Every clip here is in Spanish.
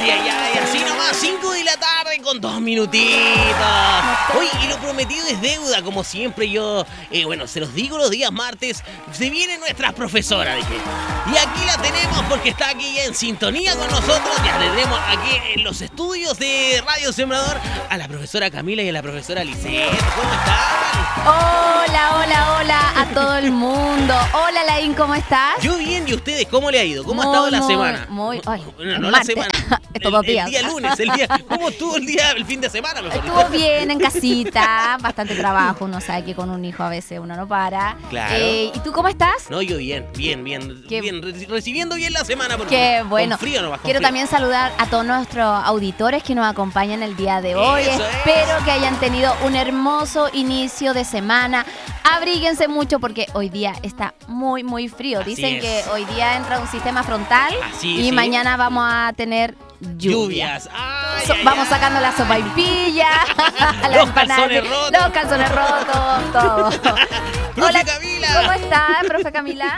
Así nomás, 5 de la tarde con 2 minutitos. Oye, y lo prometido es deuda, como siempre yo, se los digo los días martes, se viene nuestra profesora, dije. Y aquí la tenemos porque está aquí ya en sintonía con nosotros, ya tenemos aquí en los estudios de Radio Sembrador a la profesora Camila y a la profesora Lisette. ¿Cómo están? Hola a todo el mundo. Hola, Laín, ¿cómo estás? Yo bien, ¿y ustedes cómo le ha ido? ¿Cómo ha estado la semana? No la semana. Estos 2 días. El día lunes, ¿cómo estuvo el fin de semana? Estuvo bien en casita, bastante trabajo, uno sabe que con un hijo a veces uno no para. Claro. ¿Y tú cómo estás? No, yo bien, recibiendo bien la semana. Porque qué bueno. Con frío nomás, Quiero también saludar a todos nuestros auditores que nos acompañan el día de hoy. Espero que hayan tenido un hermoso inicio de semana. Abríguense mucho porque hoy día está muy, muy frío. Dicen que hoy día entra un sistema frontal y mañana vamos a tener lluvias. Vamos sacando la sopaipilla, los calzones rotos, todo. Hola, Camila. ¿Cómo estás, profe Camila?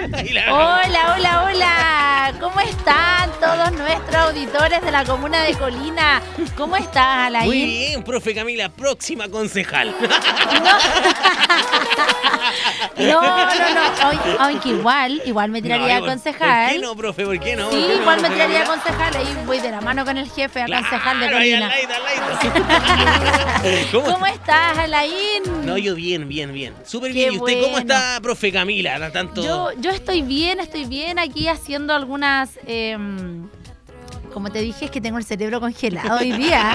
Hola. ¿Cómo están todos nuestros auditores de la comuna de Colina? ¿Cómo estás, Alain? Muy bien, profe Camila, próxima concejal. No. Aunque igual me tiraría a concejal. ¿Por qué no, profe? ¿Por qué no? Sí, igual me tiraría a concejal. Ahí voy de la mano con el jefe a concejal de Colina. ¿Cómo estás, Alain? No, yo bien. Súper bien. ¿Y usted cómo está, profe Camila? Yo estoy bien aquí haciendo algunas... como te dije, es que tengo el cerebro congelado hoy día.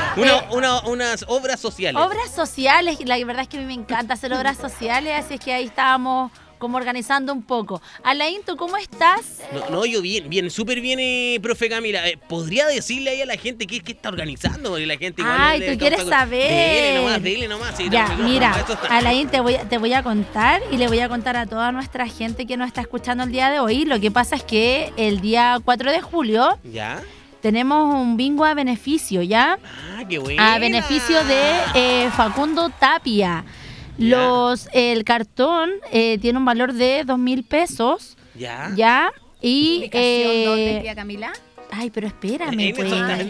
Unas obras sociales. Obras sociales, la verdad es que a mí me encanta hacer obras sociales, así es que ahí estábamos como organizando un poco. Alain, ¿tú cómo estás? No, yo bien, súper bien, profe Camila. ¿Podría decirle ahí a la gente qué está organizando? Porque la gente igual ¿tú quieres saber? Dele nomás. Sí, ya, mira, Alain, te voy a contar y le voy a contar a toda nuestra gente que nos está escuchando el día de hoy. Lo que pasa es que el día 4 de julio... ¿Ya? Tenemos un bingo a beneficio, ¿ya? ¡Qué buena! A beneficio de Facundo Tapia. El cartón tiene un valor de 2.000 pesos. ¿Ya? Y ¿Dónde, tía Camila? Ay, pero espérame, pues.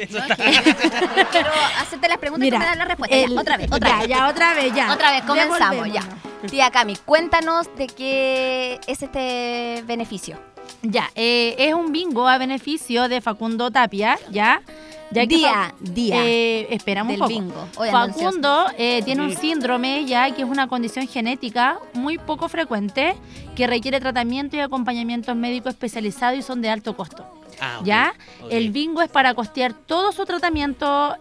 Quiero hacerte las preguntas y tú me das la respuesta. Otra vez. Otra vez, comenzamos, ya. Tía Cami, cuéntanos de qué es este beneficio. Ya, es un bingo a beneficio de Facundo Tapia, ¿ya? Día. Esperamos del un poco. Bingo. Facundo tiene un síndrome, ya, que es una condición genética muy poco frecuente que requiere tratamiento y acompañamiento médico especializado y son de alto costo. ¿Ya? El bingo es para costear todo su tratamiento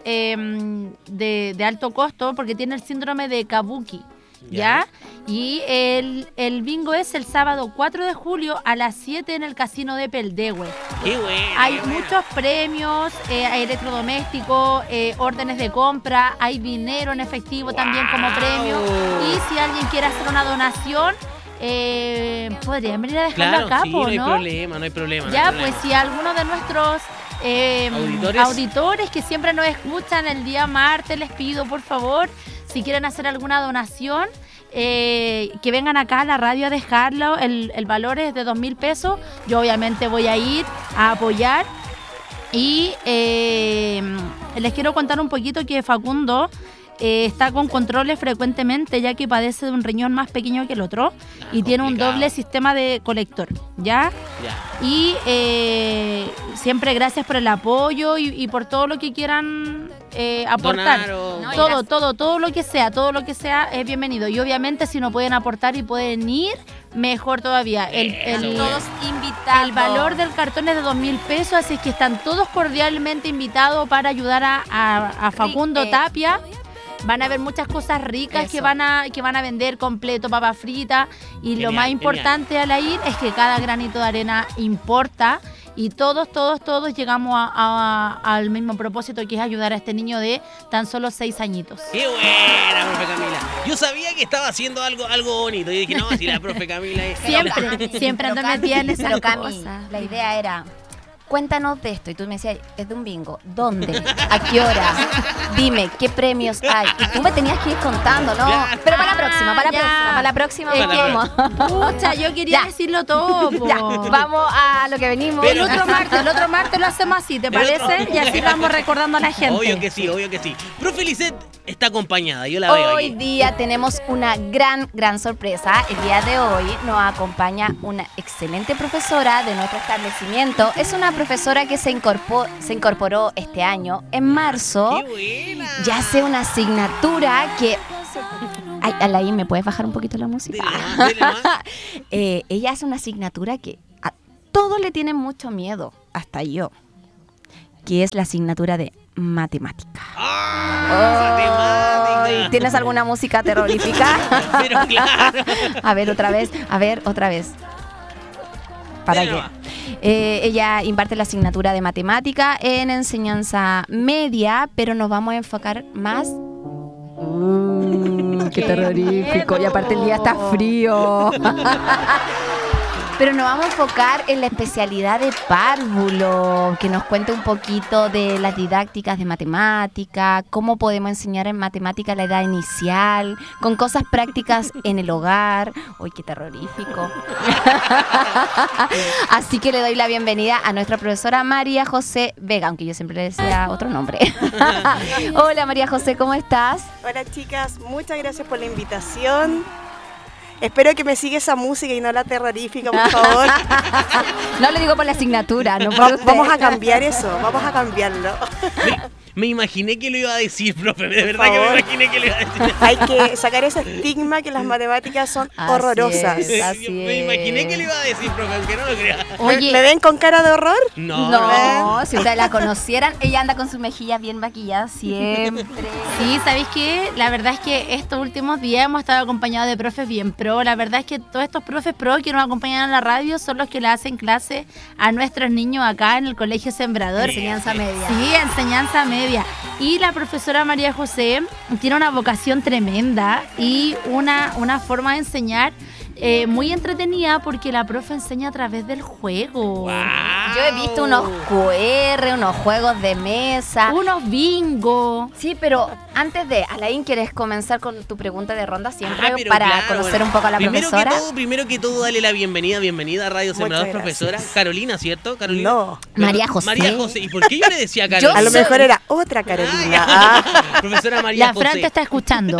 de alto costo porque tiene el síndrome de Kabuki. ¿Ya? Y el bingo es el sábado 4 de julio a las 7 en el casino de Peldehue. ¡Qué bueno! Hay muchos premios, hay electrodomésticos, órdenes de compra, hay dinero en efectivo también como premio. Y si alguien quiere hacer una donación, podrían venir a dejarlo acá, ¿no? No hay problema. Ya, pues si alguno de nuestros auditores que siempre nos escuchan el día martes, les pido por favor, si quieren hacer alguna donación, que vengan acá a la radio a dejarlo. El valor es de 2.000 pesos. Yo obviamente voy a ir a apoyar. Y les quiero contar un poquito que Facundo está con controles frecuentemente, ya que padece de un riñón más pequeño que el otro y tiene un doble sistema de colector, ¿ya? Y siempre gracias por el apoyo y por todo lo que quieran aportar. Todo lo que sea es bienvenido. Y obviamente si no pueden aportar y pueden ir, mejor todavía. Todos invitados. El valor del cartón es de 2.000 pesos, así es que están todos cordialmente invitados para ayudar a Facundo Tapia. Van a ver muchas cosas ricas que van a vender completo, papas fritas. Y lo más importante, Alain, es que cada granito de arena importa. Y todos llegamos al mismo propósito, que es ayudar a este niño de tan solo 6 añitos. ¡Qué buena, profe Camila! Yo sabía que estaba haciendo algo bonito. Y dije, no, si la profe Camila es... Siempre ando metida en esa cosa. La idea era cuéntanos de esto. Y tú me decías, es de un bingo. ¿Dónde? ¿A qué hora? Dime, ¿qué premios hay? Y tú me tenías que ir contando, ¿no? Ya. Pero para la próxima, Ya. para la próxima Es que- vamos. Pucha, yo quería Ya. decirlo todo. Po. Ya, vamos a lo que venimos. El otro martes lo hacemos así, ¿te parece? Y así lo vamos recordando a la gente. Obvio que sí, obvio que sí. Profe Lisette está acompañada, yo la veo Hoy aquí. día tenemos una gran sorpresa. El día de hoy nos acompaña una excelente profesora de nuestro establecimiento. Es una profesora que se incorporó este año, en marzo. ¡Qué buena! Ya hace una asignatura que... Ay, Alain, ¿me puedes bajar un poquito la música? Dele más. Ella hace una asignatura que a todos le tienen mucho miedo, hasta yo, que es la asignatura de matemática. ¡Ah! Matemática. ¿Tienes alguna música terrorífica? Pero claro. A ver, otra vez. ¿Para Dele qué? nomás. Ella imparte la asignatura de matemática en enseñanza media, pero nos vamos a enfocar más... ¡Qué terrorífico! Y aparte el día está frío. Pero nos vamos a enfocar en la especialidad de párvulo, que nos cuente un poquito de las didácticas de matemática, cómo podemos enseñar en matemática a la edad inicial, con cosas prácticas en el hogar. ¡Uy, qué terrorífico! Así que le doy la bienvenida a nuestra profesora María José Vega, aunque yo siempre le decía otro nombre. Hola María José, ¿cómo estás? Hola chicas, muchas gracias por la invitación. Espero que me siga esa música y no la terrorífica, por favor. No le digo por la asignatura, no por usted. Vamos a cambiar eso, vamos a cambiarlo. Me imaginé que lo iba a decir, profe. De verdad que favor. me imaginé que lo iba a decir. Hay que sacar ese estigma que las matemáticas son Así horrorosas. es. Así Me imaginé que lo iba a decir, profe, aunque no lo crea. Oye, ¿Me ven con cara de horror? no, si ustedes la conocieran, ella anda con sus mejillas bien maquilladas siempre. Sí, ¿sabéis qué? La verdad es que estos últimos días hemos estado acompañados de profes bien pro. La verdad es que todos estos profes pro que nos acompañan en la radio son los que le hacen clase a nuestros niños acá en el Colegio Sembrador. Enseñanza media. Sí, enseñanza media. Y la profesora María José tiene una vocación tremenda y una forma de enseñar muy entretenida porque la profe enseña a través del juego. Wow. Yo he visto unos QR, unos juegos de mesa. Unos bingo. Sí, pero antes de, Alain, ¿quieres comenzar con tu pregunta de ronda siempre Ajá, pero para claro, conocer bueno. un poco a la Primero profesora? Primero que todo, dale la bienvenida a Radio Muchas Sembrador, gracias. profesora. Carolina, ¿cierto? Carolina. No. María José. María José. ¿Y por qué yo le decía Carolina? A lo soy- mejor era otra Carolina. Ah. Profesora María La José. Fran te está escuchando.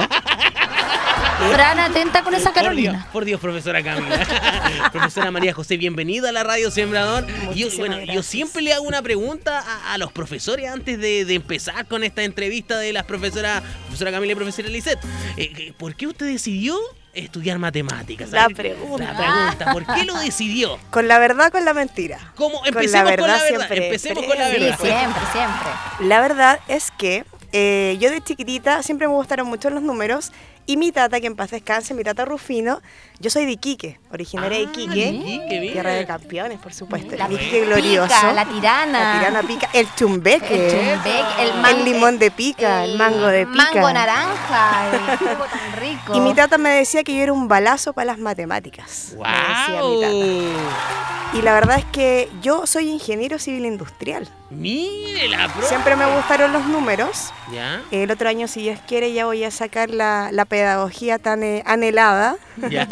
Fran, atenta con esa Carolina. Por Dios, profesora Camila. Profesora María José, bienvenida a la Radio Sembrador. Y yo, Muchísimas yo gracias. siempre le hago una pregunta a los profesores antes de empezar con esta entrevista de las profesora Camila y profesora Lisette. ¿Por qué usted decidió estudiar matemáticas? La ¿Sabe? pregunta. La pregunta, ¿por qué lo decidió? ¿Con la verdad o con la mentira? ¿Cómo? Con la Empecemos con la verdad verdad. siempre. Empecemos con la Sí, verdad. siempre. La verdad es que yo de chiquitita siempre me gustaron mucho los números y mi tata, que en paz descanse, mi tata Rufino, yo soy de Iquique, originaria de Iquique, Iquique, bien. tierra de campeones, por supuesto, La el Iquique pica, glorioso, la tirana. la tirana pica, el chumbeque, El chumbeque, el el limón de pica, el mango de pica. Mango naranja, el jugo tan rico. Y mi tata me decía que yo era un balazo para las matemáticas. Me decía mi tata. ¡Wow! Y la verdad es que yo soy ingeniero civil industrial. Mire la profe. Siempre me gustaron los números. ¿Ya? El otro año, si Dios quiere, ya voy a sacar la pedagogía tan anhelada. ¿Ya?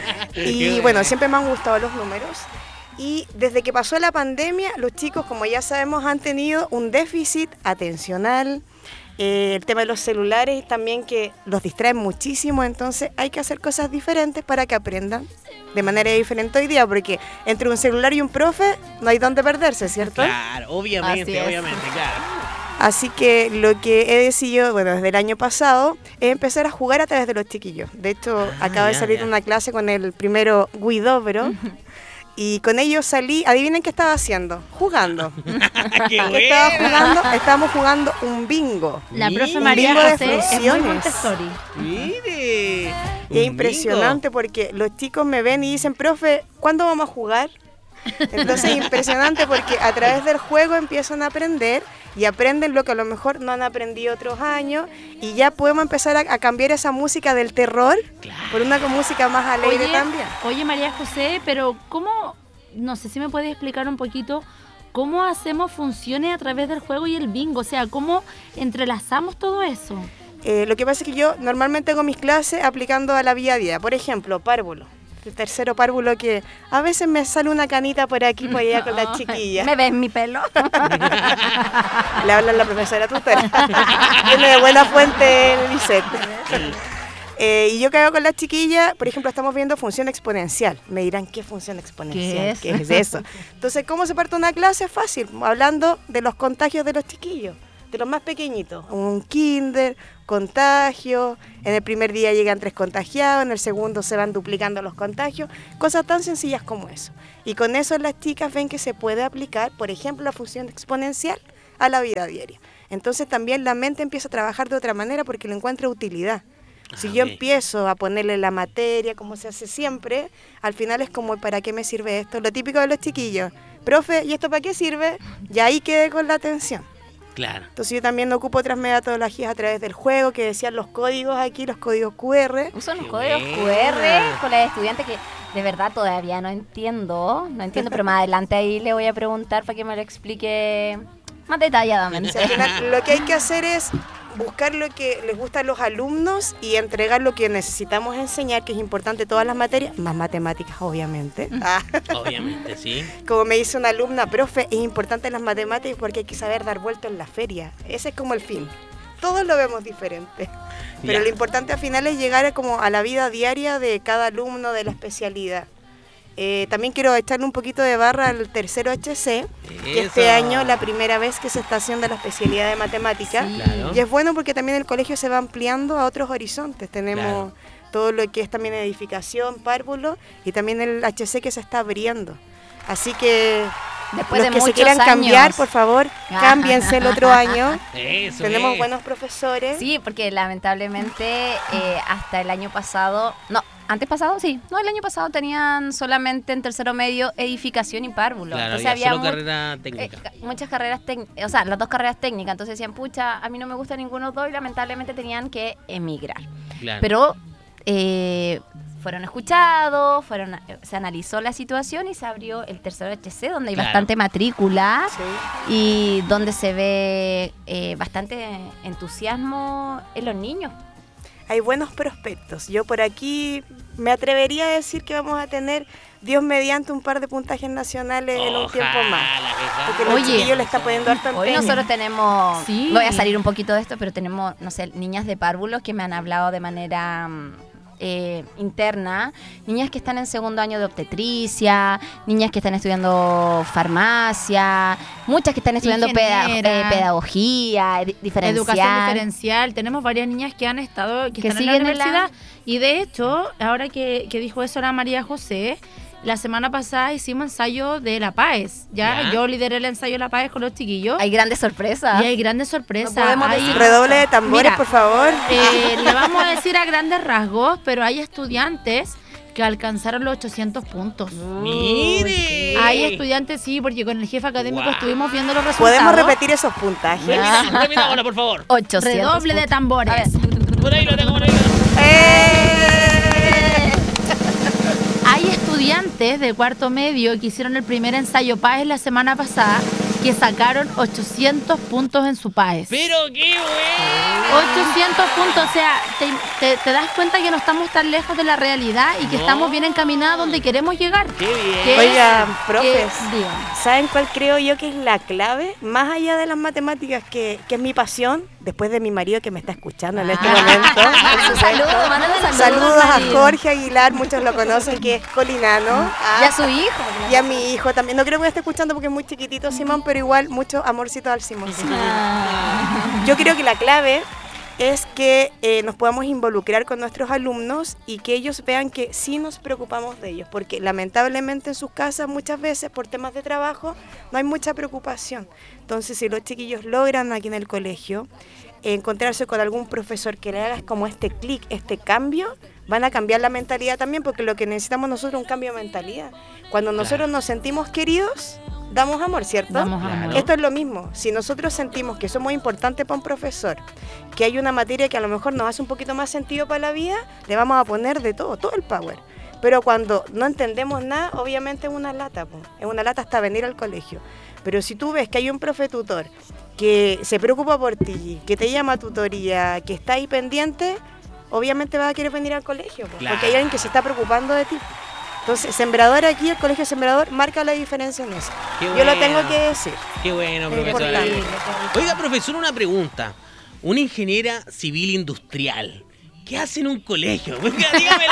Y bueno, siempre me han gustado los números. Y desde que pasó la pandemia, los chicos, como ya sabemos, han tenido un déficit atencional. El tema de los celulares también, que los distraen muchísimo, entonces hay que hacer cosas diferentes para que aprendan de manera diferente hoy día, porque entre un celular y un profe no hay dónde perderse, ¿cierto? Claro, Así obviamente, es. claro. Así que lo que he decidido, bueno, desde el año pasado, es empezar a jugar a través de los chiquillos. De hecho, acabo de ya, salir ya. de una clase con el primero Guidobro. Y con ellos salí, adivinen qué estaba haciendo, jugando. ¡Qué Estábamos jugando un bingo. La profe Un María bingo de José es muy funciones. Montessori. Mire. Y un es impresionante porque los chicos me ven y dicen, profe, ¿cuándo vamos a jugar? Entonces es impresionante porque a través del juego empiezan a aprender y aprenden lo que a lo mejor no han aprendido otros años y ya podemos empezar a cambiar esa música del terror por una música más alegre también. Oye, María José, pero ¿cómo? No sé si me puedes explicar un poquito ¿cómo hacemos funciones a través del juego y el bingo? O sea, ¿cómo entrelazamos todo eso? Lo que pasa es que yo normalmente hago mis clases aplicando a la vida a día. Por ejemplo, párvulo. El tercero párvulo que a veces me sale una canita por aquí por allá con las chiquillas. ¿Me ves mi pelo? Le habla la profesora tutora. Tiene de buena fuente el Lisette. Y yo que hago con las chiquillas, por ejemplo, estamos viendo función exponencial. Me dirán, ¿qué función exponencial? ¿Qué es eso? Entonces, ¿cómo se parte una clase? Es fácil, hablando de los contagios de los chiquillos, de los más pequeñitos. Un kinder, contagio, en el primer día llegan 3 contagiados, en el segundo se van duplicando los contagios, cosas tan sencillas como eso. Y con eso las chicas ven que se puede aplicar, por ejemplo, la función exponencial a la vida diaria. Entonces también la mente empieza a trabajar de otra manera porque le encuentra utilidad. Si yo empiezo a ponerle la materia, como se hace siempre, al final es como, ¿para qué me sirve esto? Lo típico de los chiquillos, profe, ¿y esto para qué sirve? Y ahí quedé con la atención. Claro. Entonces yo también ocupo otras metodologías a través del juego, que decían los códigos aquí, los códigos QR. Uso los códigos QR con las estudiantes que de verdad todavía no entiendo, pero más adelante ahí le voy a preguntar para que me lo explique más detalladamente. Al final, lo que hay que hacer es buscar lo que les gusta a los alumnos y entregar lo que necesitamos enseñar, que es importante todas las materias, más matemáticas obviamente. Obviamente, sí. Como me dice una alumna, profe, es importante las matemáticas porque hay que saber dar vuelta en la feria. Ese es como el fin. Todos lo vemos diferente. Pero lo importante al final es llegar como a la vida diaria de cada alumno de la especialidad. También quiero echarle un poquito de barra al tercero HC, que este año la primera vez que se está haciendo la especialidad de matemática. Sí. Claro. Y es bueno porque también el colegio se va ampliando a otros horizontes. Tenemos todo lo que es también edificación, párvulo y también el HC que se está abriendo. Así que Después los de que se muchos quieran cambiar, años. por favor, cámbiense el otro año. Eso Tenemos es. buenos profesores. Sí, porque lamentablemente hasta el año pasado, no, antes pasado sí, no, el año pasado tenían solamente en tercero medio edificación y párvulo. Claro, Entonces había solo mu- carrera técnica. muchas carreras técnicas, o sea, las 2 carreras técnicas, entonces decían, pucha, a mí no me gusta ninguno de los 2 y lamentablemente tenían que emigrar. Claro. Pero fueron escuchados, se analizó la situación y se abrió el tercero HC, donde hay Claro. bastante matrícula Sí. y donde se ve bastante entusiasmo en los niños. Hay buenos prospectos. Yo por aquí me atrevería a decir que vamos a tener, Dios mediante, un par de puntajes nacionales en un tiempo más. Porque los Oye. chiquillos le están poniendo harto Hoy empeño. nosotros tenemos, Sí. voy a salir un poquito de esto, pero tenemos, no sé, niñas de párvulos que me han hablado de manera interna, niñas que están en segundo año de obstetricia, niñas que están estudiando farmacia, muchas que están estudiando Ingeniera. pedagogía, diferencial. Educación diferencial. Tenemos varias niñas que han estado, que están en la siguen en la- universidad. Y de hecho, ahora que dijo eso la María José, la semana pasada hicimos ensayo de la PAES. Ya. Yo lideré el ensayo de la PAES con los chiquillos. Hay grandes sorpresas. Y hay grandes sorpresas. No podemos Hay- decir Redoble de tambores, Mira, por favor. le vamos a decir a grandes rasgos, pero hay estudiantes que alcanzaron los 800 puntos. ¡Mire! Hay estudiantes, sí, porque con el jefe académico Wow. estuvimos viendo los resultados. ¿Podemos repetir esos puntajes? Repitámoslo, por favor. 800 Redoble de puntos. tambores. A ver. Por ahí lo tengo, por ahí lo tengo. Hay estudiantes de cuarto medio que hicieron el primer ensayo PAES la semana pasada que sacaron 800 puntos en su PAES. Pero qué bueno. 800 puntos, o sea, te das cuenta que no estamos tan lejos de la realidad y que No. estamos bien encaminados donde queremos llegar. Qué bien. ¿Qué? Oigan, Que- profes, digan. ¿saben cuál creo yo que es la clave? Más allá de las matemáticas, que es mi pasión, después de mi marido que me está escuchando en este momento. por supuesto. Saludos, mándale Saludos a marido. Jorge Aguilar, muchos lo conocen, que es colinano. Y a su hijo. Y a mi hijo también. No creo que me esté escuchando porque es muy chiquitito, Simón, pero igual mucho amorcito al Simón. Yo creo que la clave es que nos podamos involucrar con nuestros alumnos y que ellos vean que sí nos preocupamos de ellos, porque lamentablemente en sus casas muchas veces por temas de trabajo no hay mucha preocupación. Entonces, si los chiquillos logran aquí en el colegio encontrarse con algún profesor que le haga como este clic, este cambio, van a cambiar la mentalidad también, porque lo que necesitamos nosotros es un cambio de mentalidad. Cuando nosotros nos sentimos queridos, damos amor, ¿cierto? Damos amor. Esto es lo mismo. Si nosotros sentimos que somos importantes para un profesor, que hay una materia que a lo mejor nos hace un poquito más sentido para la vida, le vamos a poner de todo el power. Pero cuando no entendemos nada, obviamente es una lata, po. Es una lata hasta venir al colegio. Pero si tú ves que hay un profe tutor que se preocupa por ti, que te llama a tutoría, que está ahí pendiente, obviamente vas a querer venir al colegio, porque hay alguien que se está preocupando de ti. Entonces, Sembrador aquí, el Colegio Sembrador, marca la diferencia en eso. Yo lo tengo que decir. Qué bueno, Es profesora. importante. Oiga, profesor, una pregunta. Una ingeniera civil industrial, ¿qué hace en un colegio? Dígame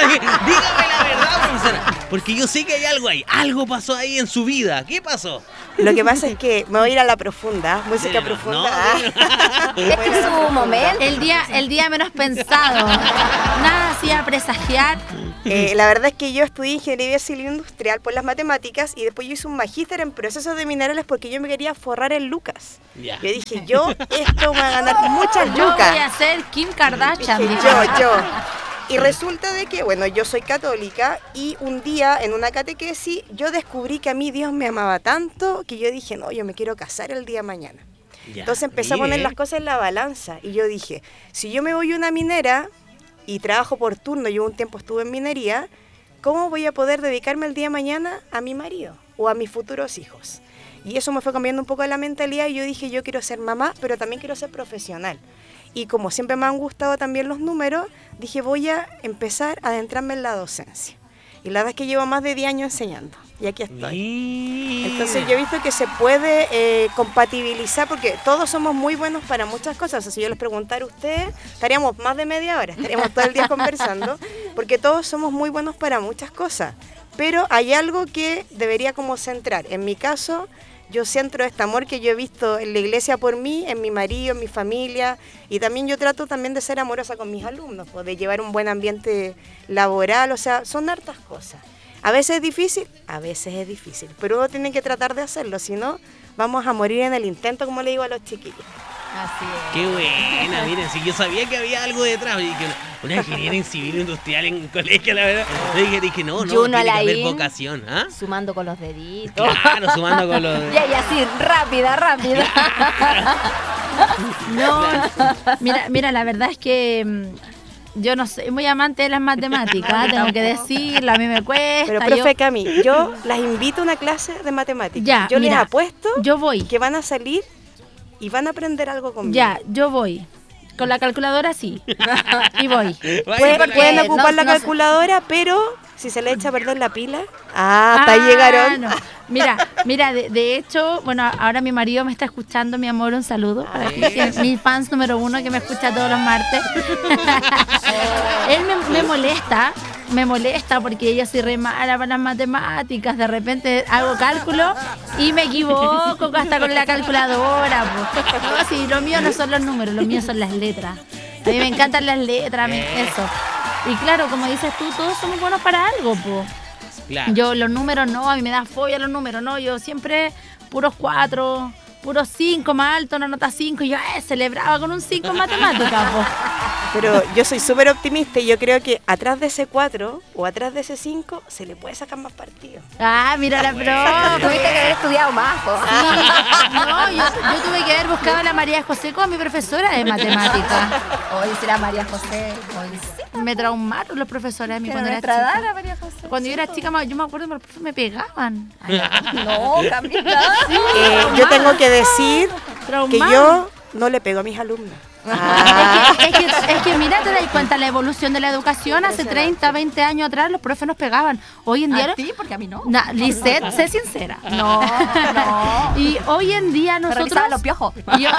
la verdad, profesora. Porque yo sé que hay algo ahí. Algo pasó ahí en su vida. ¿Qué pasó? Lo que pasa es que me voy a ir a la profunda, música No, profunda. Este es su momento. El día menos pensado. Nada hacía presagiar. La verdad es que yo estudié ingeniería civil industrial por las matemáticas y después yo hice un magíster en procesos de minerales porque yo me quería forrar en lucas. Ya. Yo dije, esto me va a ganar muchas Yo lucas. voy a ser Kim Kardashian. Dije, dije. yo. Y resulta de que, bueno, yo soy católica y un día en una catequesis yo descubrí que a mí Dios me amaba tanto que yo dije, no, yo me quiero casar el día de mañana. Ya. Entonces empecé a Mire. poner las cosas en la balanza y yo dije, si yo me voy a una minera y trabajo por turno, yo un tiempo estuve en minería, ¿cómo voy a poder dedicarme el día de mañana a mi marido o a mis futuros hijos? Y eso me fue cambiando un poco la mentalidad y yo dije, yo quiero ser mamá, pero también quiero ser profesional. Y como siempre me han gustado también los números, dije, voy a empezar a adentrarme en la docencia. Y la verdad es que llevo más de 10 años enseñando y aquí estoy. Mira. Entonces yo he visto que se puede compatibilizar porque todos somos muy buenos para muchas cosas. O sea, si yo les preguntara a ustedes, estaríamos más de media hora, estaríamos todo el día conversando, porque todos somos muy buenos para muchas cosas. Pero hay algo que debería como centrar. En mi caso, yo centro este amor que yo he visto en la iglesia por mí, en mi marido, en mi familia, y también yo trato también de ser amorosa con mis alumnos, pues, de llevar un buen ambiente laboral, o sea, son hartas cosas. A veces es difícil, pero uno tiene que tratar de hacerlo, si no, vamos a morir en el intento, como le digo a los chiquillos. Así es. Qué buena, miren, si yo sabía que había algo detrás, y que una ingeniera en civil industrial en colegio, la verdad, dije, no, Juno tiene que haber Alain. vocación, ¿ah? Sumando con los deditos. Claro, sumando con los... Y ella así, rápida. No, mira, la verdad es que yo no soy muy amante de las matemáticas, tengo que decirlo, a mí me cuesta. Pero, profe Cami, yo las invito a una clase de matemáticas. Ya, yo mira, les apuesto yo voy. que van a salir y van a aprender algo conmigo. Ya, yo voy. Con la calculadora sí. Y voy. Pueden no- ocupar la no sé. calculadora, pero si se le echa a perder la pila, hasta ahí llegaron. No. Mira, de hecho, bueno, ahora mi marido me está escuchando, mi amor, un saludo para ti, que es mi fans número 1 que me escucha todos los martes. Él me molesta porque yo soy re mala para las matemáticas, de repente hago cálculo y me equivoco hasta con la calculadora. Po. No, sí, lo mío no son los números, lo mío son las letras. A mí me encantan las letras, eso. Y claro, como dices tú, todos somos buenos para algo, po. Claro. Yo los números no, a mí me da fobia los números, no, yo siempre puros 4, puros 5 más alto, una nota 5, y yo celebraba con un 5 en matemáticas, po. Pero yo soy súper optimista y yo creo que atrás de ese 4 o atrás de ese 5 se le puede sacar más partido. Ah, mira la profe. Tuviste que haber estudiado más, po. No, yo tuve que haber buscado a la María José como mi profesora de matemáticas. Hoy será María José. Hoy sí. Me traumaron los profesores a mí Pero cuando era nuestra edad chica. era María José. Cuando yo era chica, yo me acuerdo que los profes me pegaban. No, Camila. Yo tengo que decir que Traumada. yo no le pego a mis alumnos. Es que mira, te das cuenta la evolución de la educación. Hace 30, 20 años atrás los profes nos pegaban. Hoy en día... ¿A ti? Porque a mí no. Lisette, sé sincera. No. Y hoy en día Me nosotros... revisaban los piojos.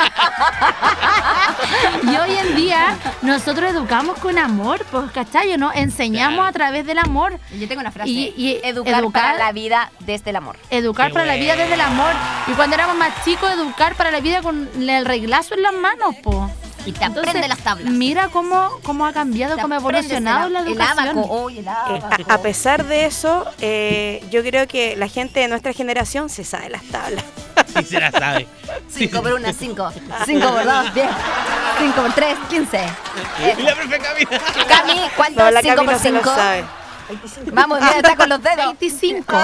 Y hoy en día nosotros educamos con amor, pues, ¿cachai? ¿No? Enseñamos a través del amor. Yo tengo una frase. Y educar para la vida desde el amor. Educar Qué para la vida bueno. desde el amor. Y cuando éramos más chicos, educar para la vida con el reglazo en las manos, po. Y te aprende las tablas. Mira cómo ha cambiado, cómo ha evolucionado la educación. El abaco. Hoy el abaco. A pesar de eso, yo creo que la gente de nuestra generación se sabe las tablas. Sí, se la sabe. 5 por 1, 5. 5 por 2, 10. 5 por 3, 15. Y la profe Camila. Cami, ¿cuánto No, es la 5 Cami por no se lo 5? sabe. Vamos, mira, está con los dedos. 25.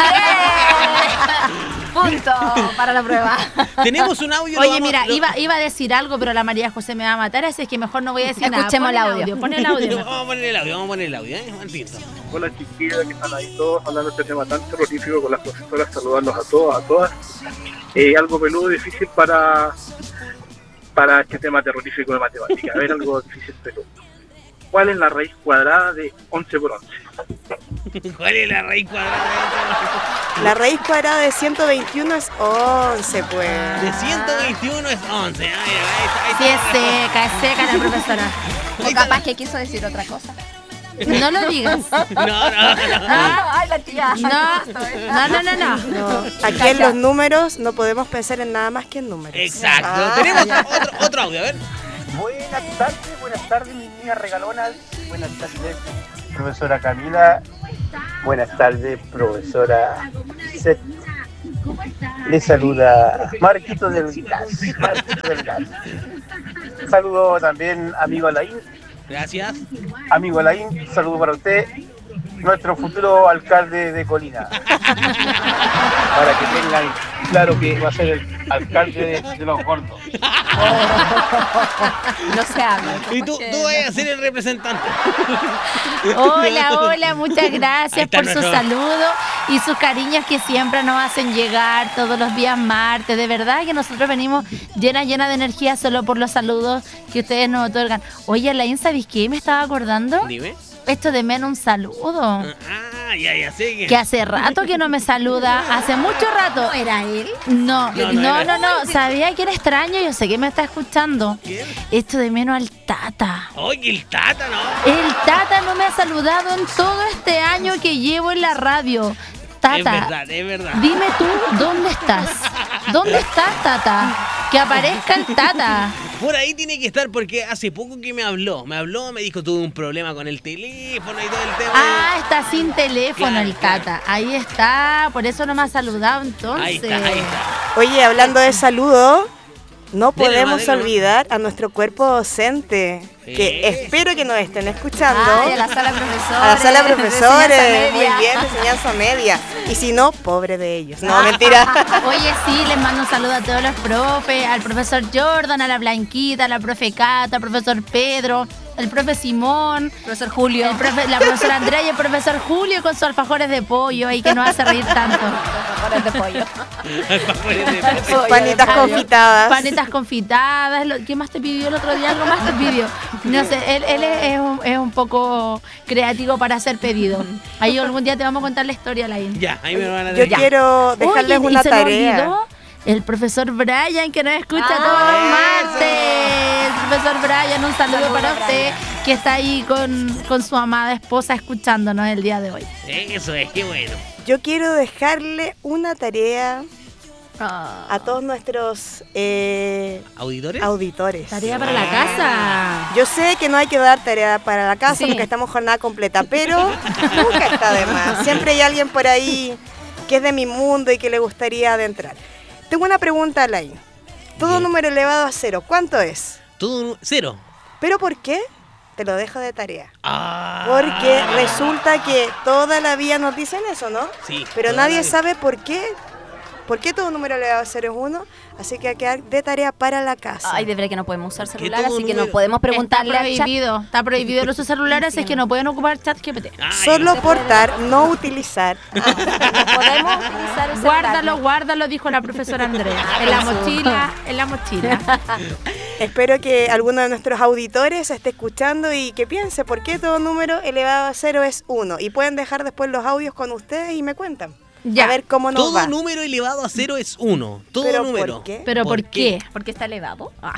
Punto para la prueba. Tenemos un audio. Oye, mira, iba a decir algo, pero la María José me va a matar, así es que mejor no voy a decir nada. Escuchemos Pon el audio. Pon el audio. Vamos a poner el audio, ¿eh? Un ratito. Hola chiquillos que están ahí todos hablando de este tema tan terrorífico con las profesoras, saludarlos a todos, a todas. Algo peludo, difícil para este tema terrorífico de matemáticas. A ver, algo difícil peludo. ¿Cuál es la raíz cuadrada de 11 por 11? ¿Cuál es la raíz cuadrada de La raíz cuadrada de 121 es 11, pues. De 121 es 11. Ahí Sí, es seca la profesora. O capaz que quiso decir otra cosa. No lo digas. No. Ay, la tía. No. Aquí en los números no podemos pensar en nada más que en números. Exacto. Tenemos otro audio, a ver. Buenas tardes, mis niñas regalonas. Buenas tardes, profesora Camila. Buenas tardes, profesora Seth. Le saluda Marquito del Gas. Saludo también, amigo Alain. Gracias. Amigo Alain, saludo para usted, nuestro futuro alcalde de Colina. Para que tengan claro que va a ser el alcalde de los gordos. No se habla. Y tú vas a ser el representante. Hola, muchas Ahí gracias está por sus nuestro- saludos y sus cariños que siempre nos hacen llegar todos los días martes. De verdad que nosotros venimos llena de energía solo por los saludos que ustedes nos otorgan. Oye, Alain, ¿sabes qué? Me estaba acordando. Dime. Esto de menos un saludo. Ya sé que... Que hace rato que no me saluda, hace mucho rato. ¿Era él? No. No. Sabía que era extraño, yo sé que me está escuchando. ¿Quién? Esto de menos al Tata. Oye, el Tata, ¿no? El Tata no me ha saludado en todo este año que llevo en la radio. Tata, Es verdad. dime tú, ¿dónde estás? ¿Dónde estás, Tata? Que aparezca el Tata. Por ahí tiene que estar porque hace poco que me habló, me dijo tuve un problema con el teléfono y todo el tema. Ah, está sin teléfono Claro, el Tata. Ahí está, por eso no me ha saludado entonces. Ahí está. Oye, hablando de saludo, no Dele podemos nomás. olvidar a nuestro cuerpo docente, que espero que nos estén escuchando. Ay, a la sala profesores. A la sala de profesores, enseñanza muy media. bien, de enseñanza media. Y si no, pobre de ellos. No, mentira. Oye, sí, les mando un saludo a todos los profes, al profesor Jordan, a la Blanquita, a la profe Cata, al profesor Pedro, el profe Simón, Profesor Julio. la profesora Andrea y el profesor Julio con sus alfajores de pollo ahí que nos hace reír tanto. Alfajores de pollo. Panitas confitadas. Panitas confitadas. ¿Qué más te pidió el otro día? Algo más te pidió. No sé, él es un poco creativo para hacer pedidos. Ahí algún día te vamos a contar la historia, Lain. Ya, ahí me van a Yo decir. quiero dejarles Oye, una ¿y se me tarea. olvidó? El profesor Brian, que nos escucha Ah, todos los eso. martes. El profesor Brian, un saludo Saludos, para usted, Brian. que está ahí con su amada esposa escuchándonos el día de hoy. Eso es, qué bueno. Yo quiero dejarle una tarea Ah. a todos nuestros ¿Auditores? auditores. Tarea para la casa. Yo sé que no hay que dar tarea para la casa Sí. porque estamos jornada completa, pero nunca está de más. Siempre hay alguien por ahí que es de mi mundo y que le gustaría adentrar. Tengo una pregunta, Alain. Todo Bien. número elevado a 0, ¿cuánto es? Todo 0. ¿Pero por qué? Te lo dejo de tarea. Ah. Porque resulta que toda la vida nos dicen eso, ¿no? Sí. Pero toda la nadie vida. sabe por qué. ¿Por qué todo número elevado a 0 es 1? Así que hay que dar de tarea para la casa. Ay, de verdad que no podemos usar Que celular, todo así que no número- podemos preguntarle está al chat. prohibido. Está prohibido el uso de celulares, es que no pueden ocupar chat GPT. Ay, Solo portar, no utilizar. No podemos utilizar el celular. Guárdalo, dijo la profesora Andrea. En la mochila. Espero que alguno de nuestros auditores esté escuchando y que piense por qué todo número elevado a 0 es 1. Y pueden dejar después los audios con ustedes y me cuentan. Ya. A ver cómo nos todo va. número elevado a 0 es 1. Todo ¿Pero número. por qué? ¿Pero por qué? Porque está elevado. Ah.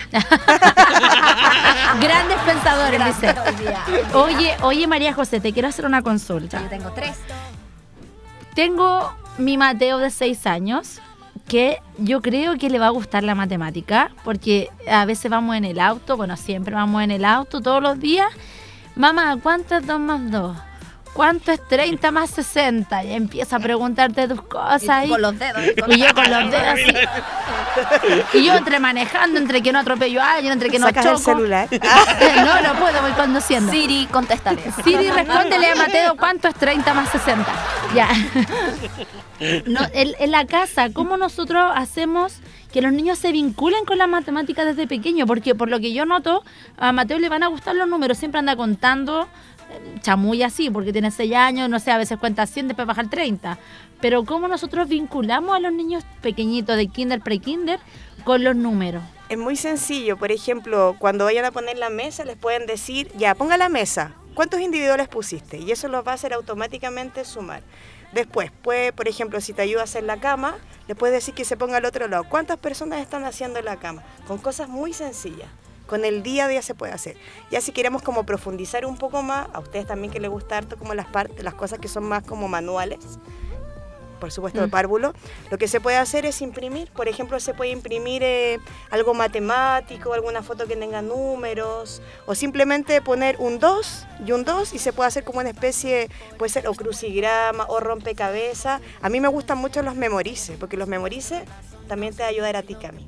Grandes pensadores, dice. Hoy día. Oye, María José, te quiero hacer una consulta. Yo tengo 3. Tengo mi Mateo de 6 años, que yo creo que le va a gustar la matemática, porque a veces vamos en el auto, bueno, siempre vamos en el auto todos los días. Mamá, ¿cuánto es 2 más 2? ¿Cuánto es 30 más 60? Y empieza a preguntarte tus cosas ahí. Con los dedos. Y yo con los dedos así. Y yo entre manejando, entre que no atropello a alguien, entre que no ¿Sacas el choco. celular? No puedo, voy conduciendo. Siri, contéstale. Siri, respóndele a Mateo cuánto es 30 más 60. Ya. No, en la casa, ¿cómo nosotros hacemos que los niños se vinculen con las matemáticas desde pequeño? Porque por lo que yo noto, a Mateo le van a gustar los números, siempre anda contando chamulla así, porque tiene 6 años, no sé, a veces cuenta 100, después baja al 30. Pero ¿cómo nosotros vinculamos a los niños pequeñitos de kinder, pre-kinder, con los números? Es muy sencillo. Por ejemplo, cuando vayan a poner la mesa, les pueden decir, ya, ponga la mesa. ¿Cuántos individuales pusiste? Y eso los va a hacer automáticamente sumar. Después, por ejemplo, si te ayuda a hacer la cama, le puedes decir que se ponga al otro lado. ¿Cuántas personas están haciendo la cama? Con cosas muy sencillas. Con el día a día se puede hacer. Ya si queremos como profundizar un poco más, a ustedes también que les gusta harto como las cosas que son más como manuales, por supuesto, el párvulo, lo que se puede hacer es imprimir. Por ejemplo, se puede imprimir algo matemático, alguna foto que tenga números, o simplemente poner un 2 y un 2 y se puede hacer como una especie, puede ser o crucigrama o rompecabezas. A mí me gustan mucho los memorices, porque los memorices también te va a ayudar a ti, Cami.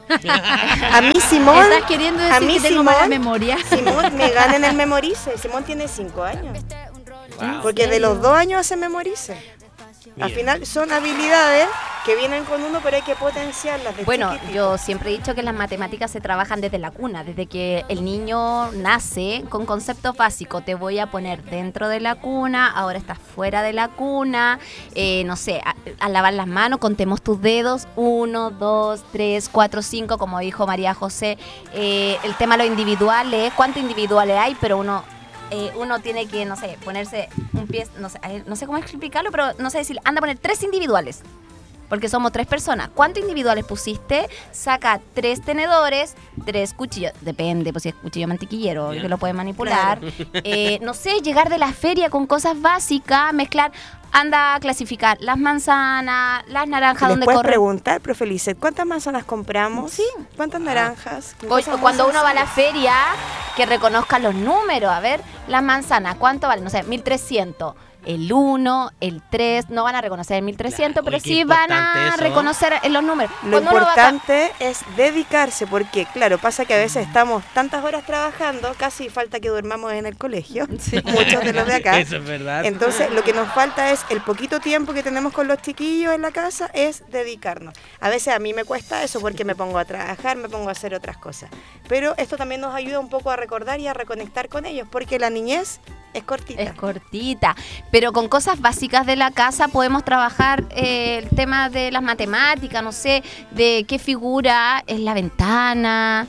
A mí, Simón... ¿Estás queriendo decir que tengo mala memoria? Simón me gana en el memorice. Simón tiene 5 años. Wow. Porque de los 2 años hace memorice. Mira. Al final son habilidades que vienen con uno, pero hay que potenciarlas desde Bueno, chiquitito. yo siempre he dicho que las matemáticas se trabajan desde la cuna, desde que el niño nace con conceptos básicos. Te voy a poner dentro de la cuna, ahora estás fuera de la cuna, no sé, a lavar las manos, contemos tus dedos, 1, 2, 3, 4, 5, como dijo María José. El tema de los individuales, ¿cuántos individuales hay? Pero uno tiene que, no sé, ponerse un pie, no sé cómo explicarlo, pero no sé decir, anda a poner 3 individuales, porque somos 3 personas. ¿Cuántos individuales pusiste? Saca 3 tenedores, 3 cuchillos, depende, pues si es cuchillo mantequillero, Bien. que lo puede manipular. No sé, llegar de la feria con cosas básicas, mezclar, anda a clasificar las manzanas, las naranjas, ¿Les donde puedes corren. preguntar, profe Lizeth, cuántas manzanas compramos? Sí. ¿Cuántas naranjas? O Cosas muy cuando uno va a la sencillas. feria, que reconozca los números. A ver, las manzanas, ¿cuánto valen? No sé, 1.300. El 1, el 3, no van a reconocer el 1.300, Claro, pero uy, qué sí van importante a eso. reconocer los números. Lo Cuando uno va acá- importante es dedicarse, porque claro, pasa que a veces estamos tantas horas trabajando, casi falta que durmamos en el colegio, muchos de los de acá. Eso es verdad. Entonces, lo que nos falta es el poquito tiempo que tenemos con los chiquillos en la casa, es dedicarnos. A veces a mí me cuesta eso porque me pongo a trabajar, me pongo a hacer otras cosas. Pero esto también nos ayuda un poco a recordar y a reconectar con ellos, porque la niñez es cortita. Es cortita, pero con cosas básicas de la casa podemos trabajar el tema de las matemáticas, no sé, de qué figura es la ventana,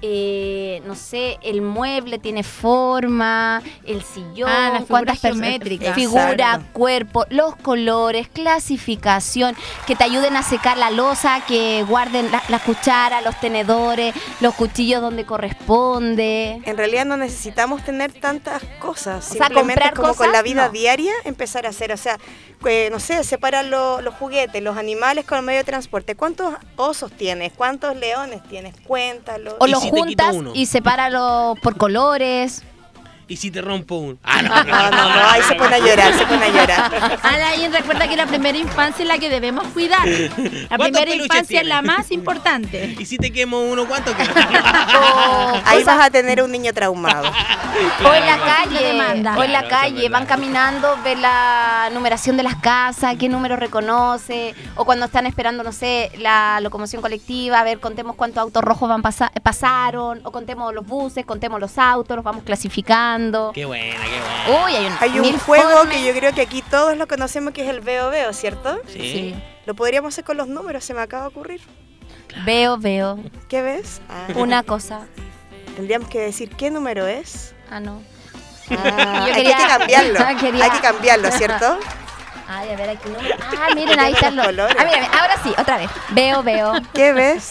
no sé, el mueble tiene forma, el sillón, las figuras cuántas personas- geométricas. figura, Exacto. cuerpo, los colores, clasificación, que te ayuden a secar la loza, que guarden las cucharas, los tenedores, los cuchillos donde corresponde. En realidad no necesitamos tener tantas cosas, O sea, simplemente comprar como con cosas, la vida no. diaria empezar a hacer, o sea, no sé, separar los juguetes, los animales con el medio de transporte. ¿Cuántos osos tienes? ¿Cuántos leones tienes? Cuéntalos. O ¿Y los si te quito juntas uno? y sepáralo por colores. ¿Y si te rompo uno? Ah, no, No, ahí se pone a llorar, se pone a llorar. Alain, recuerda que la primera infancia es la que debemos cuidar. La ¿Cuántos primera peluches infancia es la tienes? más importante. ¿Y si te quemo uno, cuánto queda? Ahí vas a tener un niño traumado. O en la Lo calle, demanda. o en la Claro, eso es calle, verdad. van caminando, ven la numeración de las casas, qué número reconoce, o cuando están esperando, no sé, la locomoción colectiva, a ver, contemos cuántos autos rojos pasaron, o contemos los buses, contemos los autos, los vamos clasificando. Qué buena, qué buena. Uy, Hay un mil juego formas. que yo creo que aquí todos lo conocemos, que es el veo veo, ¿cierto? Sí. Sí. Lo podríamos hacer con los números, se me acaba de ocurrir. Veo, ¿Qué ves? una cosa. Tendríamos que decir qué número es. Ah, no. Hay quería- que cambiarlo. quería- Hay que cambiarlo, ¿cierto? Ay, a ver, aquí número. Ah, miren, ahí están los. colores. Ah, miren, ahora sí, otra vez. Veo. ¿Qué ves?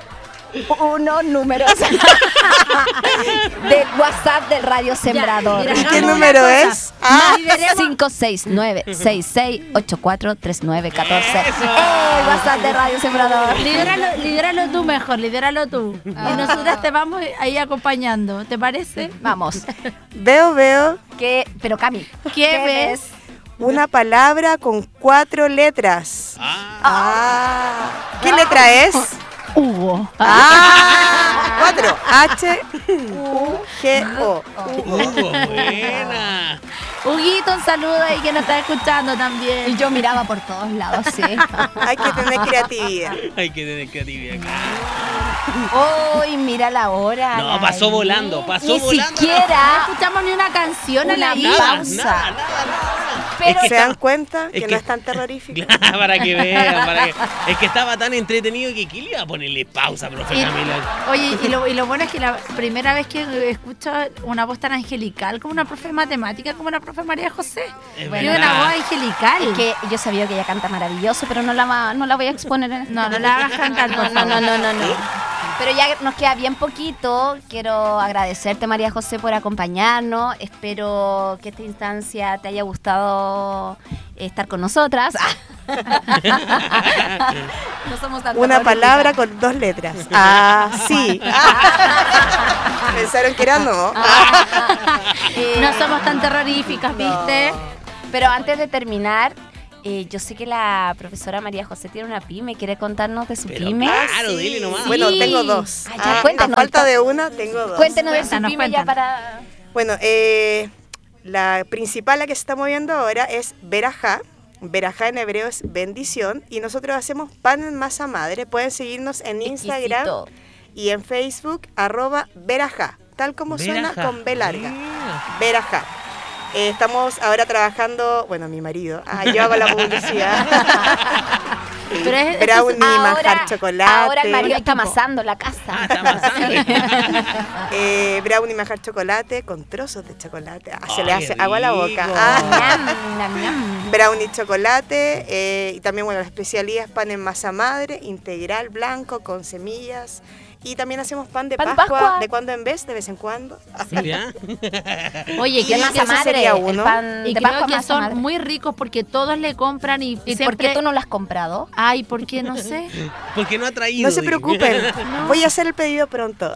Unos números del WhatsApp del Radio Sembrador. mira, ¿Y hagamos qué una número cosa. es? Ah, 569-6684-3914. El WhatsApp de Radio Sembrador. Lidéralo tú mejor, lidéralo tú. Y nosotras te vamos ahí acompañando, ¿te parece? Vamos. veo Pero Cami, ¿Qué ves? una palabra con 4 letras. Ah, ¿Qué letra es? Hugo. 4. H-U-G-O. buena. Huguito, un saludo ahí que nos está escuchando también. Y yo miraba por todos lados, sí. Hay que tener creatividad. Hay que tener creatividad. Uy, mira la hora. No, pasó volando, pasó volando. Ni No siquiera escuchamos ni una canción a la Una ida. pausa. Nada. Pero Es que ¿Se dan cuenta es que que- no es tan terrorífico? para que vean, es que estaba tan entretenido que ¿quién le iba a ponerle pausa, profe Y- Camila? Oye, y lo bueno es que la primera vez que escucho una voz tan angelical como una profe de matemática, como una profe María José. Es Tiene verdad. una voz angelical. es que yo sabía que ella canta maravilloso, pero no la voy a exponer en este No la hagas cantar, por No. favor. Pero ya nos queda bien poquito. Quiero agradecerte, María José, por acompañarnos. Espero que esta instancia te haya gustado estar con nosotras. No somos tan Una terroríficas. palabra con 2 letras. Sí. Pensaron que era no. No somos tan terroríficas, ¿viste? Pero antes de terminar, yo sé que la profesora María José tiene una pyme. ¿Quiere contarnos de su Pero pyme? claro, Sí. dile nomás. Bueno, Sí. tengo 2. Ah, ya, cuéntanos. A falta de una, tengo 2. Cuéntenos de su Cuéntanos, pyme ya cuéntanos. para... Bueno, la principal, la que se está moviendo ahora, es Berajá. Berajá en hebreo es bendición. Y nosotros hacemos pan en masa madre. Pueden seguirnos en Instagram Exquisito. y en Facebook, @Berajá. Tal como suena, Berajá. con B larga. Mira. Berajá. Estamos ahora trabajando, bueno, mi marido. Yo hago la publicidad. Pero es Brownie, manjar chocolate. Ahora el marido está amasando la casa. Ah, está más. Brownie, manjar chocolate con trozos de chocolate. Se Ay, le hace agua a la boca. rico. Ñam, ñam, ñam. Brownie chocolate y también, bueno, la especialidad es pan en masa madre, integral, blanco, con semillas. Y también hacemos pan de ¿Pan de Pascua, Pascua? de cuando en vez de en cuando. ¿Ya? Oye, Y que el ese masa madre, sería el uno. pan y de creo Pascua que masa son madre. muy ricos porque todos le compran y ¿Y siempre... por qué tú no lo has comprado? Ay, ¿por qué? No sé. Porque no ha traído. No se digo. preocupen, voy a hacer el pedido pronto.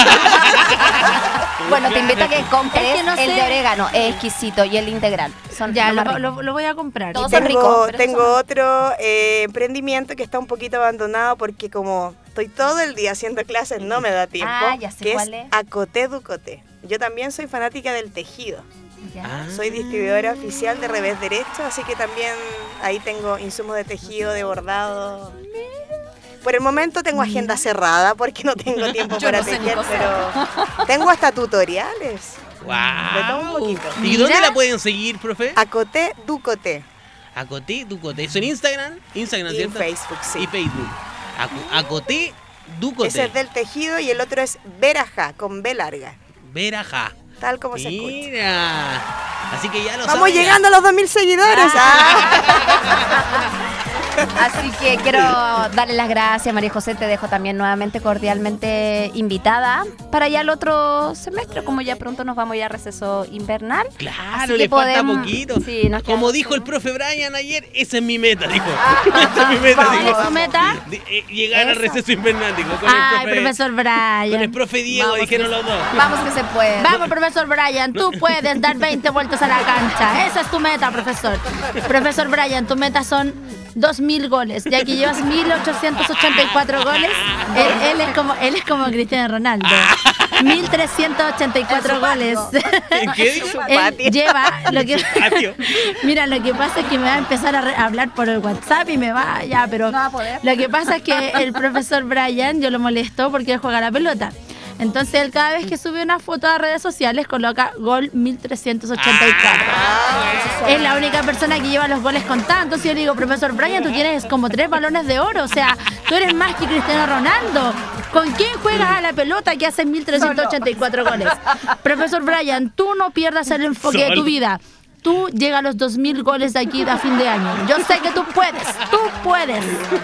Bueno, te invito a que compres Es que no el sé. de orégano, es exquisito, y el integral. Son Ya, lo más lo, rico. lo voy a comprar. Todos son ricos, Tengo, pero tengo son- otro emprendimiento que está un poquito abandonado porque como estoy todo el día haciendo clases no me da tiempo. Ah, ya sé que cuál es es. Acoté Ducoté. Yo también soy fanática del tejido. Ya. Ah. Soy distribuidora oficial de Revés Derecho, así que también ahí tengo insumos de tejido, de bordado. Por el momento tengo agenda cerrada porque no tengo tiempo Yo para no sé ni tejer, coser. pero tengo hasta tutoriales. Guau. De todo un poquito. ¿Y Mira. dónde la pueden seguir, profe? Acoté Ducoté. Acoté Ducoté. ¿Eso en Instagram? Instagram, Y en ¿cierto? Facebook, sí. Y Facebook. Acoté Ducoté. Ese es del tejido y el otro es Berajá, con B larga, Verajá. tal como se escucha. Mira. Así que ya lo Vamos saben. llegando a los 2000 seguidores. Así que quiero darle las gracias, María José. Te dejo también nuevamente cordialmente invitada para ya el otro semestre, como ya pronto nos vamos ya a receso invernal. Claro, Así le que falta podemos- poquito. Sí, nos Como quedamos dijo el sin- profe Brian ayer, esa es mi meta, dijo. Esa es mi meta, ¿Cuál dijo. es su meta? Llegar al Esa. receso invernal, dijo. Con Ay, el profesor Con el Brian. profe Diego, Vamos dijeron que- los dos. Vamos que se puede. Vamos, profesor Brian, tú puedes dar 20 vueltas a la cancha. Esa es tu meta, profesor. Profesor Brian, tu meta son 2000 goles, ya que llevas 1884 goles. Él es como Cristiano Ronaldo. 1384 goles. ¿En qué dijo? Él lleva lo que Patio. Mira, lo que pasa es que me va a empezar a hablar por el WhatsApp y me va ya, pero No va a poder. lo que pasa es que el profesor Brian, yo lo molesto porque él juega a la pelota. Entonces él cada vez que sube una foto a redes sociales coloca gol 1384. Es la única persona que lleva los goles con tantos. Y yo le digo, profesor Brian, tú tienes como 3 balones de oro. O sea, tú eres más que Cristiano Ronaldo. ¿Con quién juegas a la pelota que haces 1384 goles? Profesor Brian, tú no pierdas el enfoque de tu Solo. vida. Tú llegas a los 2000 goles de aquí a fin de año. Yo sé que tú puedes. Tú puedes.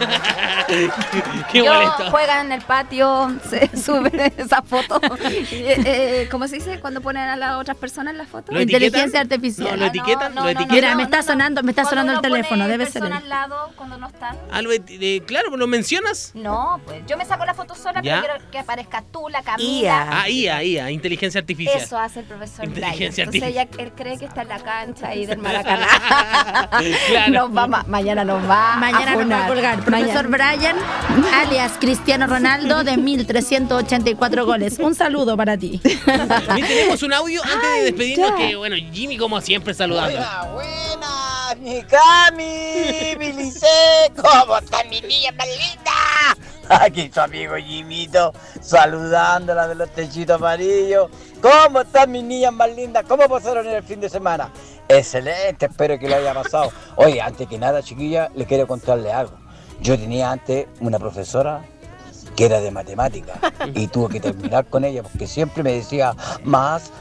Qué Yo molesto. juegan en el patio, se sube esa foto. ¿Cómo se dice cuando ponen a las otras personas en la foto? ¿Lo Inteligencia etiquetan? artificial. No, lo etiquetan, lo etiquetan. Mira, me está sonando el teléfono, debe ser él. al lado cuando no están? Ah, claro, ¿lo mencionas? No, pues yo me saco la foto sola, ¿Ya? pero quiero que aparezca tú, la IA. Camila. IA, inteligencia artificial. Eso hace el profesor Inteligencia Brian. Entonces ella, él cree que está acá cancha ahí del Maracaná. Claro. Mañana nos va Mañana a nos va a funar. colgar. Profesor Brian, alias Cristiano Ronaldo, de 1.384 goles. Un saludo para ti. También tenemos un audio antes de despedirnos que, bueno, Jimmy como siempre saludando. Buenas, mi Cami, mi Lice, ¿cómo están mis niñas más lindas? Aquí su amigo Jimito, saludándola de los techitos amarillos. ¿Cómo están mis niñas más lindas? ¿Cómo pasaron el fin de semana? Excelente, espero que lo haya pasado. Oye, antes que nada, chiquilla, le quiero contarle algo. Yo tenía antes una profesora que era de matemáticas y tuve que terminar con ella porque siempre me decía más.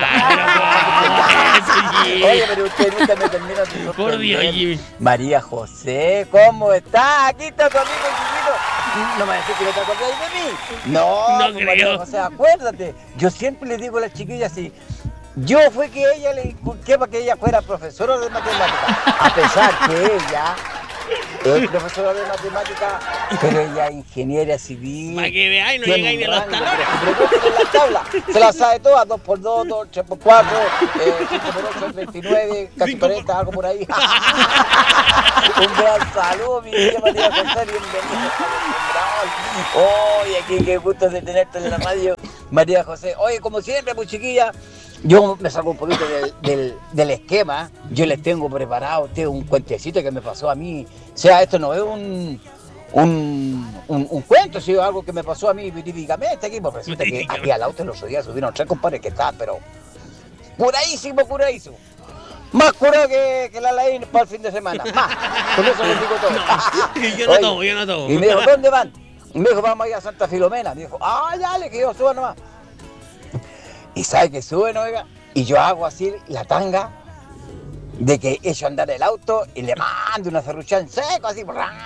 Oye, pero usted nunca me termina de sorprender. Por Dios, Jimmy. María José, ¿cómo está? Aquí está tu amigo chiquito. No me decís que no te acordáis de mí. No, No pues, creo. María José, acuérdate. Yo siempre le digo a las chiquillas así. Yo fue que ella le inculqué para que ella fuera profesora de matemáticas. A pesar que ella es profesora de matemáticas, pero ella es ingeniera civil. Para que veáis, no tiene llegáis ni a los rango, talones. pregúntale en la tabla. Se la sabe todas, 2x2, 3x4, 5x8, 39, casi 40, algo por ahí. Un gran saludo, mi querida María José, bienvenida. Oye, aquí qué gusto de tenerte en la radio, María José. Oye, como siempre, pues chiquilla, yo me saco un poquito del esquema. Yo les tengo preparado un cuentecito que me pasó a mí. O sea, esto no es un cuento, sino algo que me pasó a mí típicamente aquí. Pues resulta que aquí al auto los otros días subieron 3 compadres que estaban, pero curadísimo. Más curado que la Laín para el fin de semana. Más. Con eso les digo todo. Yo no tomo. Y me dijo, ¿dónde van? Y me dijo, vamos a ir a Santa Filomena. Me dijo, dale, que yo suba nomás. Y sabe que sube, ¿no? Oiga? Y yo hago así la tanga de que echo a andar el auto y le mando una serruchada en seco, así.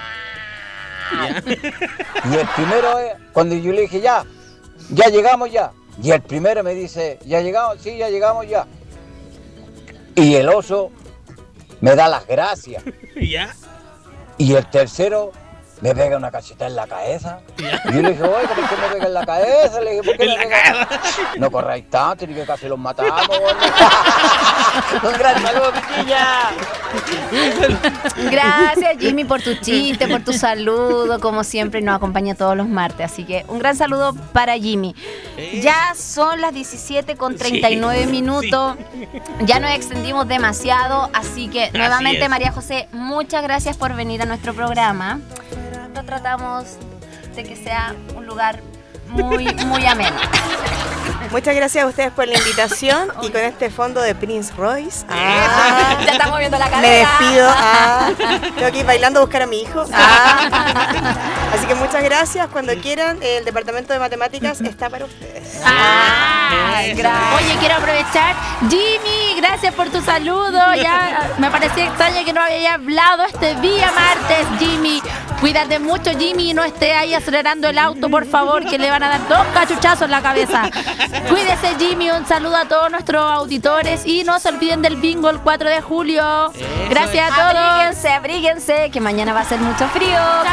Y el primero, cuando yo le dije, ya llegamos ya. Y el primero me dice, ¿ya llegamos? Sí, ya llegamos ya. Y el oso me da las gracias. ¿Ya? Y el tercero me pega una cachetada en la cabeza. Y yo le dije, oye, ¿por qué me pega en la cabeza? Le dije, ¿por qué me pega? No corráis tanto, ni que casi los matamos. Un gran saludo, piquilla. Gracias, Jimmy, por tu chiste, por tu saludo, como siempre nos acompaña todos los martes. Así que un gran saludo para Jimmy. Ya son las 17:39 minutos. Ya nos extendimos demasiado, así que nuevamente, es. María José, muchas gracias por venir a nuestro programa. Lo tratamos de que sea un lugar muy ameno. Muchas gracias a ustedes por la invitación y con este fondo de Prince Royce. Ya estamos viendo la Me cadera. despido. Tengo que ir bailando a buscar a mi hijo. Así que muchas gracias. Cuando quieran, el departamento de matemáticas está para ustedes. Oye, quiero aprovechar. Jimmy, gracias por tu saludo. Ya me parecía extraño que no había hablado este día martes, Jimmy. Cuídate mucho, Jimmy, y no esté ahí acelerando el auto, por favor, que le van a dar 2 cachuchazos en la cabeza. Cuídese, Jimmy. Un saludo a todos nuestros auditores y no se olviden del bingo el 4 de julio. Gracias a todos. Abríguense, que mañana va a ser mucho frío.